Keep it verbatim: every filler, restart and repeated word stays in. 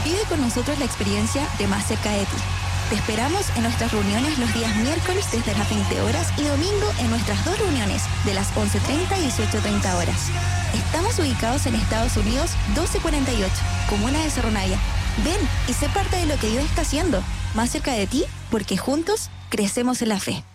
Vive con nosotros la experiencia de Más Cerca de Ti. Te esperamos en nuestras reuniones los días miércoles desde las veinte horas y domingo en nuestras dos reuniones de las once treinta y dieciocho treinta horas. Estamos ubicados en Estados Unidos doce cuarenta y ocho, Comuna de Cerro Navia. Ven y sé parte de lo que Dios está haciendo. Más cerca de ti, porque juntos crecemos en la fe.